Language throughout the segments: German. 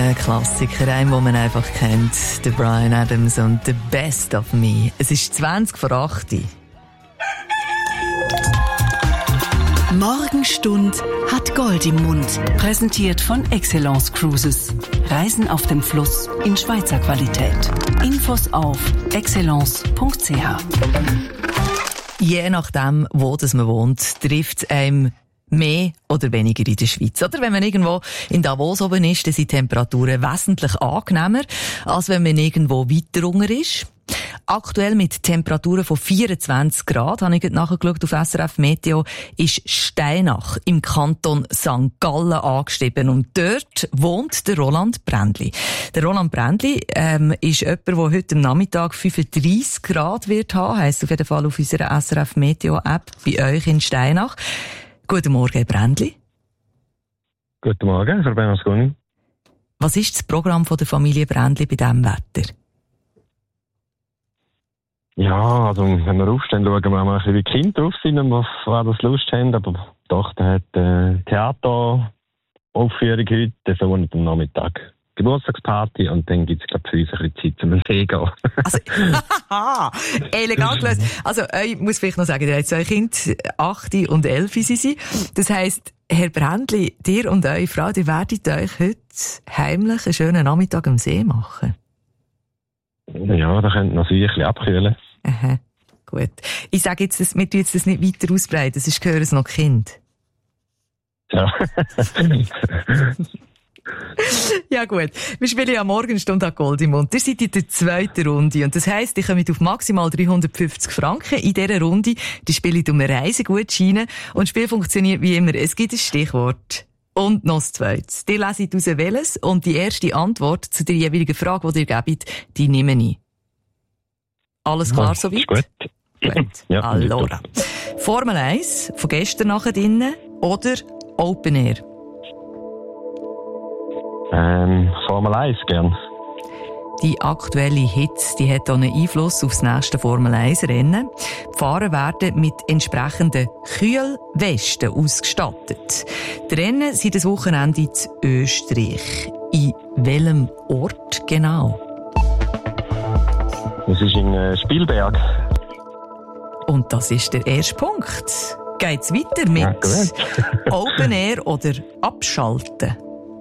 ein Klassiker, einen, den man einfach kennt. Der Bryan Adams und «The Best of Me». Es ist 20 vor 8. Morgenstund hat Gold im Mund. Präsentiert von Excellence Cruises. Reisen auf dem Fluss in Schweizer Qualität. Infos auf excellence.ch. Je nachdem, wo man wohnt, trifft es einem mehr oder weniger in der Schweiz. Oder wenn man irgendwo in Davos oben ist, dann sind die Temperaturen wesentlich angenehmer, als wenn man irgendwo weiter unten ist. Aktuell mit Temperaturen von 24 Grad, habe ich gerade nachgeschaut auf SRF Meteo, ist Steinach im Kanton St. Gallen angestiegen. Und dort wohnt der Roland Brändli. Der Roland Brändli ist jemand, der heute am Nachmittag 35 Grad wird haben, heisst auf jeden Fall auf unserer SRF Meteo App bei euch in Steinach. Guten Morgen, Herr Brändli. Guten Morgen, Frau Bernasconi. Was ist das Programm von der Familie Brändli bei diesem Wetter? Ja, also wenn wir aufstehen, schauen wir mal ein bisschen, wie die Kinder drauf sind und auf was das Lust haben. Aber die Tochter hat Theateraufführung heute, der Sohn hat am Nachmittag Geburtstagsparty und dann gibt es, glaube ich, für uns ein bisschen Zeit zum See gehen. Also, elegant gelöst. Also, ich muss vielleicht noch sagen, ihr habt 2 Kinder, 8 und 11 sind sie. Das heisst, Herr Brändli, dir und eure Frau, ihr werdet euch heute heimlich einen schönen Nachmittag am See machen. Ja, da könnt ihr noch ein bisschen abkühlen. Aha, gut. Ich sage jetzt, wir tun jetzt das nicht weiter ausbreiten, sonst gehören es noch Kind. Ja. Ja gut, wir spielen ja Morgenstunde an Gold im Mund. Ihr seid in der 2. Runde und das heisst, ihr kommt auf maximal 350 Franken in dieser Runde. Die spielt um eine Reisegutscheine und das Spiel funktioniert wie immer. Es gibt ein Stichwort und noch das zweites. Ihr leset aus welches und die erste Antwort zu der jeweiligen Frage, die ihr gebt, die nehme ich. Alles klar soweit? Gut. Gut. Ja, allora. Formel 1 von gestern nachher drinnen oder Open Air? Formel 1 gern. Die aktuelle Hitze, die hat auch einen Einfluss auf das nächste Formel 1 Rennen. Die Fahrer werden mit entsprechenden Kühlwesten ausgestattet. Die Rennen sind das Wochenende in Österreich. In welchem Ort genau? Es ist in Spielberg. Und das ist der erste Punkt. Geht's weiter mit Open Air oder Abschalten?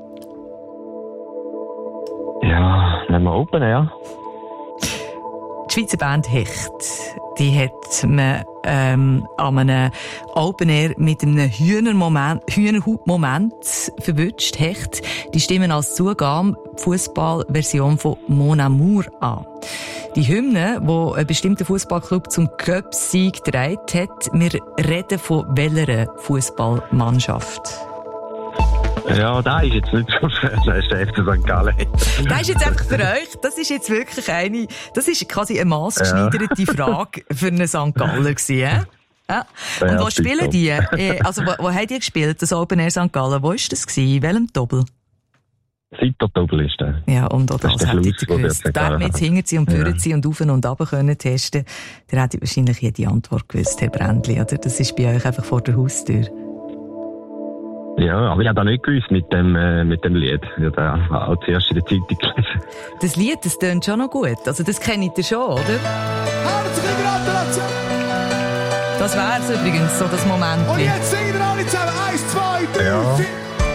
Ja, nehmen wir Open Air. Die Schweizer Band Hecht, die hat man an einem Open Air mit einem Hühnerhautmoment verwünscht. Hecht, die stimmen als Zugabe die Fußballversion von Mon Amour an. Die Hymne, die ein bestimmter Fußballclub zum Cup-Sieg getragen hat, wir reden von welcher Fußballmannschaft? Ja, da ist jetzt nicht so schwer, das ist der FC St. Gallen. Das ist jetzt einfach für euch, das ist jetzt wirklich das ist quasi eine maßgeschneiderte Frage für einen St. Galler gewesen, ja? Und wo spielen die? Also, wo haben die gespielt, das Open Air St. Gallen? Wo ist das gewesen? In welchem Doppel? Seiter-Doppel ist der. Ja, und auch das hätte ich gewusst. Da wir jetzt hinter sie und führen sie und auf und runter können testen, der hätte wahrscheinlich jede Antwort gewusst, Herr Brändli, oder? Das ist bei euch einfach vor der Haustür. Ja, aber ich habe da nicht gewusst mit dem Lied. Ich habe da auch zuerst in der Zeitung gelesen. Das Lied, das tönt schon noch gut. Also, das kennt ihr schon, oder? Herzliche Gratulation! Das wär's übrigens, so das Moment. Und jetzt singen wir alle zusammen. 1, 2, 3, Ja. 4.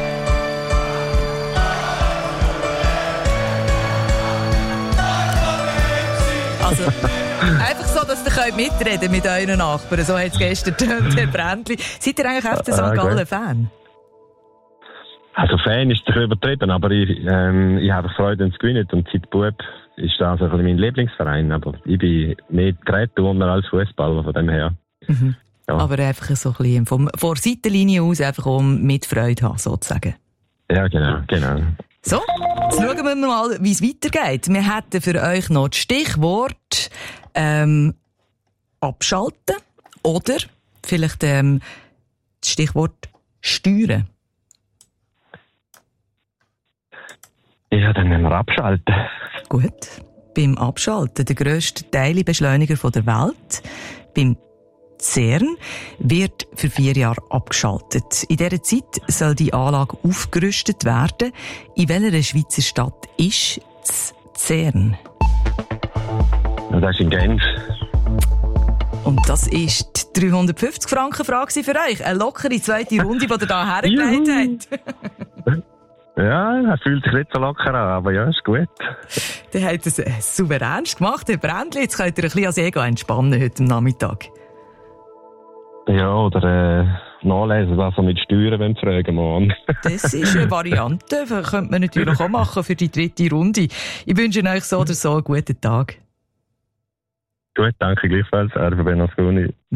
Also, einfach so, dass ihr mitreden mit euren Nachbarn. So hat es gestern getönt, Herr Brändli. Seid ihr eigentlich FC St. Gallen-Fan? Also Fan ist doch übertrieben, aber ich habe Freude, wenn es gewinnt. Und seit Bub ist das also mein Lieblingsverein. Aber ich bin mehr Gerätturner als Fußballer, von dem her. Mhm. Ja. Aber einfach so ein bisschen von der Seitenlinie aus, einfach um mit Freude haben, sozusagen. Ja, genau. So, jetzt schauen wir mal, wie es weitergeht. Wir hätten für euch noch das Stichwort abschalten oder vielleicht das Stichwort steuern. Ja, dann müssen wir abschalten. Gut. Beim Abschalten, der grösste Teilbeschleuniger der Welt. Beim Zern wird für 4 Jahre abgeschaltet. In dieser Zeit soll die Anlage aufgerüstet werden. In welcher Schweizer Stadt ist das Zern? Das ist in Genf. Und das ist die 350-Franken-Frage für euch. Eine lockere zweite Runde, die ihr da hergelegt habt. Ja, er fühlt sich nicht so locker an, aber ja, ist gut. Der hat es souveränst gemacht, Herr Brändli. Jetzt könnt ihr ein bisschen ans Ego entspannen heute Nachmittag. Ja, oder nachlesen, was er mit Steuern fragen wollen. Das ist eine Variante, das könnte man natürlich auch machen für die dritte Runde. Ich wünsche euch so oder so einen guten Tag. Gut, danke gleichfalls, Erbe Benasconi.